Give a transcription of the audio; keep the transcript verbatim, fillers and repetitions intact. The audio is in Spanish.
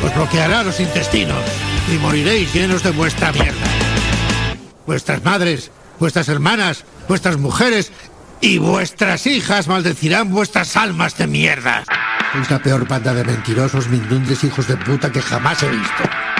Os bloqueará los intestinos y moriréis llenos de vuestra mierda. Vuestras madres, vuestras hermanas, vuestras mujeres y vuestras hijas maldecirán vuestras almas de mierda. Sois la peor banda de mentirosos, mindundes, hijos de puta que jamás he visto.